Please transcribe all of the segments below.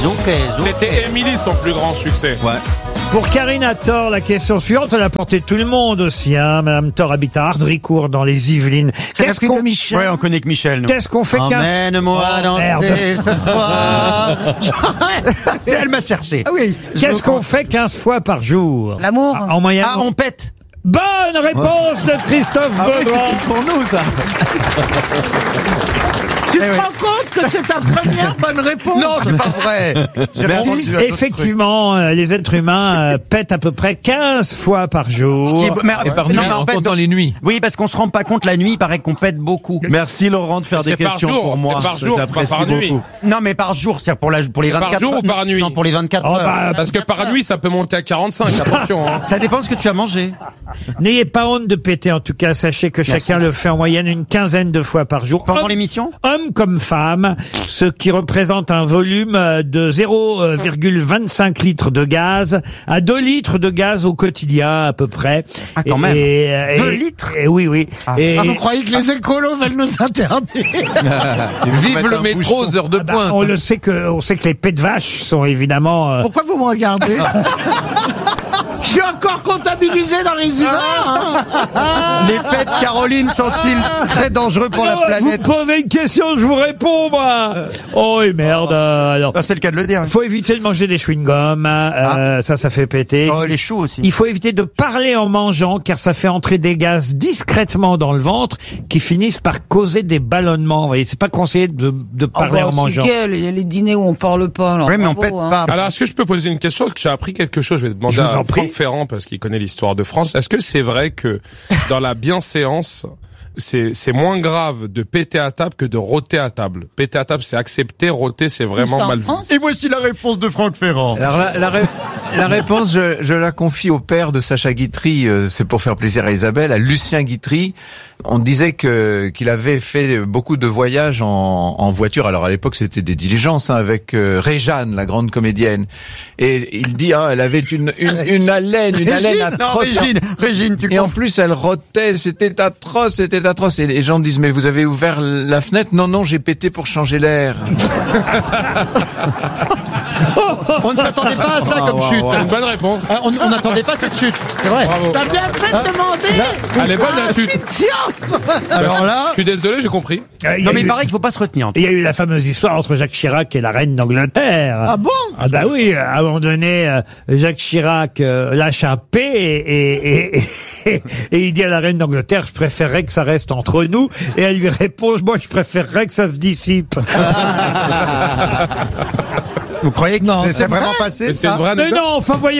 C'était Émilie son plus grand succès. Ouais. Pour Karina Thor, la question suivante, elle a porté tout le monde aussi. Madame Thor habite à Ardricourt dans les Yvelines. Qu'est-ce qu'on Michel? Ouais, on connaît que Michel. Nous. Qu'est-ce qu'on fait Emmène-moi danser ce soir. Elle m'a cherché. Ah oui. Qu'est-ce qu'on fait 15 fois par jour? L'amour. En moyenne. Ah, on pète. Bonne réponse de Christophe Baudouin. C'est pour nous, ça. Tu te rends compte que c'est ta première bonne réponse? Non, c'est pas vrai. Effectivement, les êtres humains pètent à peu près 15 fois par jour. Et par nuit, en comptant les nuits. Oui, parce qu'on se rend pas compte la nuit, il paraît qu'on pète beaucoup. Merci Laurent de faire des questions jour, pour moi. c'est par jour, J'apprécie c'est pas par nuit. beaucoup. Non, mais par jour, c'est pour les 24 par jour heures. ou par nuit? Non, pour les 24 Oh, heures. bah, Parce que par nuit, ça peut monter à 45, attention. Hein. Ça dépend de ce que tu as mangé. N'ayez pas honte de péter, en tout cas. Sachez que chacun le fait en moyenne une quinzaine de fois par jour. Pendant l'émission? Hommes comme femmes, ce qui représente un volume de 0,25 litres de gaz à 2 litres de gaz au quotidien, à peu près. Ah, quand même. 2 litres? Oui, oui. Et, Vous croyez que les écolos veulent nous interdire? Vive le métro aux heures de bah, pointe. on sait que les pets de vache sont évidemment... Pourquoi vous me regardez? Je suis encore comptabilisé dans les humains. Les pets de Caroline sont-ils très dangereux pour la Non, planète? vous posez une question, je vous réponds, moi. Oh, et merde. Alors, C'est le cas de le dire. faut éviter de manger des chewing-gums. Ça fait péter. Oh, les choux aussi. Il faut éviter de parler en mangeant, car ça fait entrer des gaz discrètement dans le ventre qui finissent par causer des ballonnements. Vous voyez, c'est pas conseillé de parler en mangeant. Il y a les dîners où on parle pas. Alors, Oui, mais on bravo, pète hein. pas. Alors, est-ce que je peux poser une question? Parce que j'ai appris quelque chose. Je vais demander Je vous en à prie. Franck Ferrand, parce qu'il connaît l'histoire de France. Est-ce que c'est vrai que dans la bienséance, c'est moins grave de péter à table que de rôter à table? Péter à table, c'est accepté. Rôter, c'est vraiment en mal vu. France? Et voici la réponse de Franck Ferrand. Alors la réponse, je la confie au père de Sacha Guitry, c'est pour faire plaisir à Isabelle, à Lucien Guitry. On disait qu'il avait fait beaucoup de voyages en voiture. Alors à l'époque c'était des diligences avec Réjeanne, la grande comédienne. Et il dit elle avait une haleine atroce. Non, Régine, tu Et en confonds. plus elle rotait, c'était atroce. Et les gens disent mais vous avez ouvert la fenêtre? Non, j'ai pété pour changer l'air. On ne s'attendait pas à ça comme chute. C'est une bonne réponse. On n'attendait pas cette chute. C'est vrai. Bravo. T'as bien fait de demander. Elle est bonne, la chute. Petite science. Alors là. Je suis désolé, j'ai compris. Non, mais il paraît qu'il faut pas se retenir. Il y a eu la fameuse histoire entre Jacques Chirac et la reine d'Angleterre. Ah bon? Ah bah oui, à un moment donné, Jacques Chirac lâche un P et il dit à la reine d'Angleterre, je préférerais que ça reste entre nous. Et elle lui répond, moi je préférerais que ça se dissipe. Vous croyez que c'est vraiment passé, Mais c'est une ça? vraie Mais anecdote. non, enfin voyons.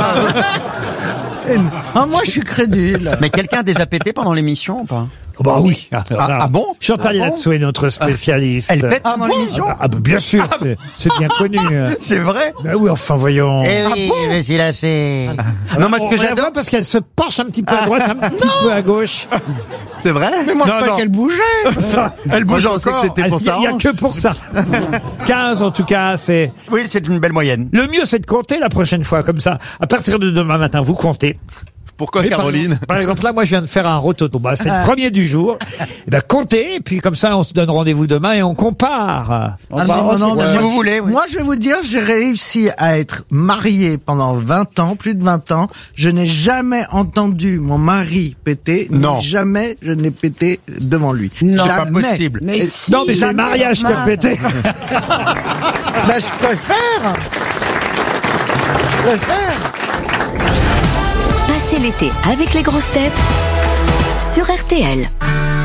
Ah, moi, je suis crédule. Mais quelqu'un a déjà pété pendant l'émission ou pas? Bah oui. Ah bon? Chantal Latsou est notre spécialiste. Elle pète pendant l'émission? Ah bah, bien sûr, c'est bien connu. C'est vrai? Bah oui, enfin voyons. Eh oui, je me suis lâché. Non, moi, ce que On la j'adore, voit parce qu'elle se penche un petit peu à droite, un petit peu à gauche. c'est vrai? Mais moi, je Non, crois non. qu'elle bougeait. Elle bouge Moi, je pensais encore. que c'était pour ça. Il y a que pour ça. 15 en tout cas, c'est... Oui, c'est une belle moyenne. Le mieux, c'est de compter la prochaine fois, comme ça. À partir de demain matin, vous comptez. Pourquoi Mais Caroline? Par exemple, là, moi, je viens de faire un rototo. Bah, c'est le premier du jour. Et ben, comptez, et puis comme ça, on se donne rendez-vous demain et on compare. Ah, non, Si moi, vous voulez, oui. Moi, je vais vous dire, j'ai réussi à être marié pendant 20 ans, plus de 20 ans. Je n'ai jamais entendu mon mari péter. Non. Jamais je n'ai pété devant lui. C'est pas Jamais. possible. Mais si, Non, mais c'est le jamais, mariage qui a Romain. pété. Ben, je préfère. Je préfère. Passez l'été avec les grosses têtes sur RTL.